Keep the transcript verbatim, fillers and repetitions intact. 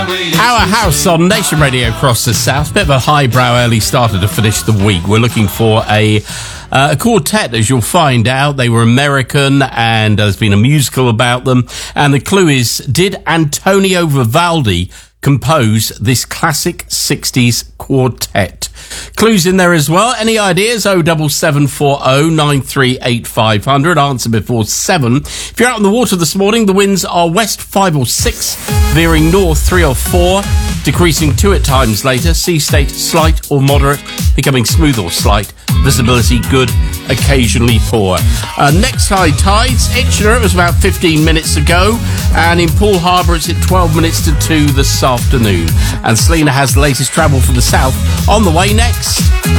Our house on Nation Radio across the south. Bit of a highbrow early starter to finish the week. We're looking for a uh, a quartet, as you'll find out. They were American, and there's been a musical about them. And the clue is, did Antonio Vivaldi compose this classic sixties quartet? Clues in there as well. Any ideas? oh seven seven four oh nine three eight five hundred. Answer before seven. If you're out on the water this morning, the winds are west five or six, veering north three or four, decreasing two at times later. Sea state slight or moderate, becoming smooth or slight. Visibility good, occasionally poor. Uh, next high tides, Itchener, it was about fifteen minutes ago, and in Poole Harbour it's at twelve minutes to two this afternoon. And Selena has the latest travel from the south on the way next.